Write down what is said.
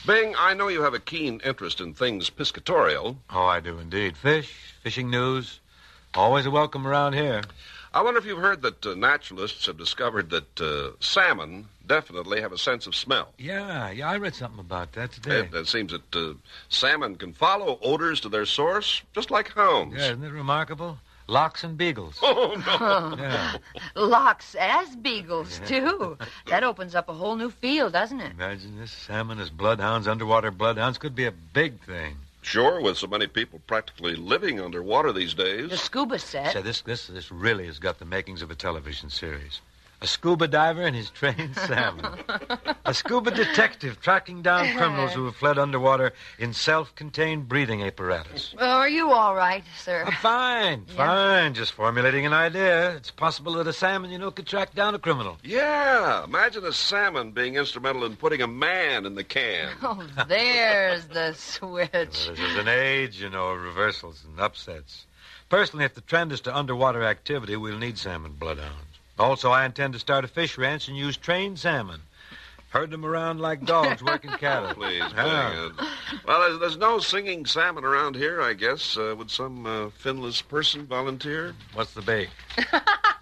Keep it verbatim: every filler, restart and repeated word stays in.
Bing, I know you have a keen interest in things piscatorial. Oh, I do indeed. Fish, fishing news, always a welcome around here. I wonder if you've heard that uh, naturalists have discovered that uh, salmon definitely have a sense of smell. Yeah, yeah, I read something about that today. It, it seems that uh, salmon can follow odors to their source, just like hounds. Yeah, isn't it remarkable? Locks and beagles. Oh, no. Oh. Yeah. Locks as beagles, too. That opens up a whole new field, doesn't it? Imagine this salmon as bloodhounds, underwater bloodhounds. Could be a big thing. Sure, with so many people practically living underwater these days. The scuba set. Say, this, this, this really has got the makings of a television series. A scuba diver and his trained salmon. A scuba detective tracking down criminals who have fled underwater in self-contained breathing apparatus. Well, are you all right, sir? I'm fine, Yeah. fine. Just formulating an idea. It's possible that a salmon, you know, could track down a criminal. Yeah, imagine a salmon being instrumental in putting a man in the can. Oh, there's the switch. Well, this is an age, you know, of reversals and upsets. Personally, if the trend is to underwater activity, we'll need salmon bloodhounds. Also, I intend to start a fish ranch and use trained salmon. Herd them around like dogs working cattle. Please, Yeah. Bing. Uh, well, there's, there's no singing salmon around here, I guess. Uh, would some uh, finless person volunteer? What's the bait?